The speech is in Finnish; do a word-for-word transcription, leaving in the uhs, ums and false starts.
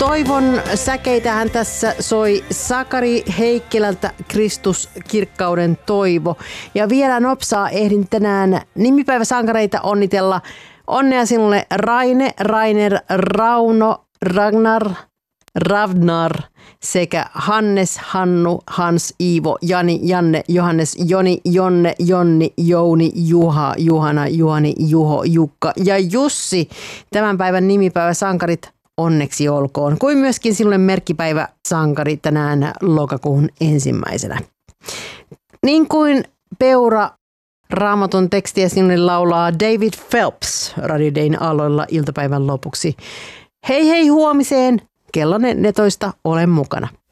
Toivon säkeitähän tässä soi Sakari Heikkilältä Kristus kirkkauden toivo. Ja vielä nopsaa ehdin tänään nimipäiväsankareita onnitella. Onnea sinulle Raine, Rainer, Rauno, Ragnar, Ravnar sekä Hannes, Hannu, Hans, Iivo, Jani, Janne, Johannes, Joni, Jonne, Jonni, Jouni, Juha, Juhana, Juhani, Juho, Jukka ja Jussi. Tämän päivän nimipäiväsankarit onneksi olkoon. Kuin myöskin sinulle merkkipäiväsankari tänään lokakuun ensimmäisenä. Niin kuin Peura Raamatun tekstiä sinulle laulaa David Phelps Radio Dayn aloilla iltapäivän lopuksi. Hei hei huomiseen, kello neljätoista, olen mukana.